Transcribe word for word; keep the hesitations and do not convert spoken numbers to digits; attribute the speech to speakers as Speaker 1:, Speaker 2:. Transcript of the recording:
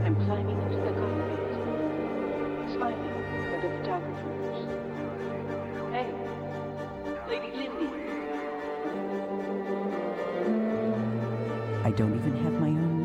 Speaker 1: I'm climbing into the cockpit, smiling for the photographers. Hey, Lady Lindy.
Speaker 2: I don't even have my own